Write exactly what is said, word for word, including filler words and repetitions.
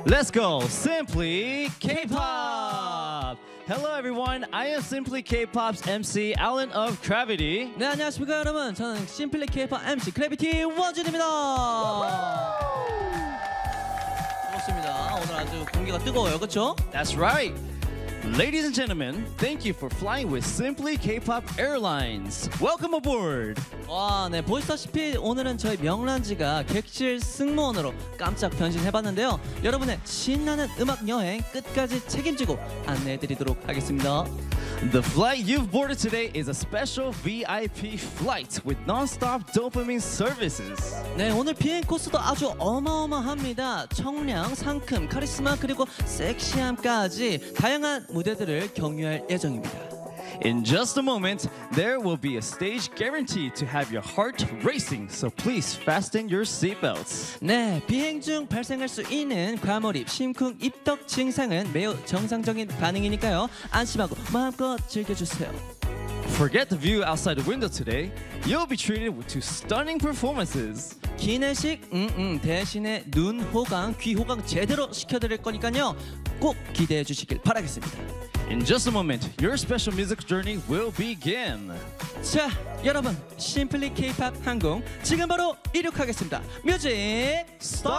Let's go, Simply K-pop. Hello everyone, I am Simply K-pop's M C Alan of Gravity. 네, 안녕하십니까 여러분. 저는 심플리 K-팝 엠씨 그래비티 원준입니다. 반갑습니다. 오늘 아주 공기가 뜨거워요, 그렇죠? That's right. Ladies and gentlemen, thank you for flying with Simply K-pop Airlines. Welcome aboard. 와, 네, 보시다시피 오늘은 저희 명란지가 객실 승무원으로 깜짝 변신해봤는데요. 여러분의 신나는 음악 여행 끝까지 책임지고 안내해드리도록 하겠습니다. The flight you've boarded today is a special V I P flight with non-stop dopamine services. 네, 오늘 비행 코스도 아주 어마어마합니다. 청량, 상큼, 카리스마 그리고 섹시함까지 다양한 무대들을 경유할 예정입니다. In just a moment, there will be a stage guaranteed to have your heart racing, so please fasten your seatbelts. 네, 비행 중 발생할 수 있는 과몰입, 심쿵, 입덕 증상은 매우 정상적인 반응이니까요. 안심하고 마음껏 즐겨주세요. Forget the view outside the window today. You'll be treated to stunning performances. 기내식 음, 음, 대신에 눈 호강, 귀 호강 제대로 시켜드릴 거니까요. 꼭 기대해 주시길 바라겠습니다. In just a moment, your special music journey will begin. 자, 여러분, 심플리 K-팝 항공 지금 바로 이륙하겠습니다. 뮤직 스타트!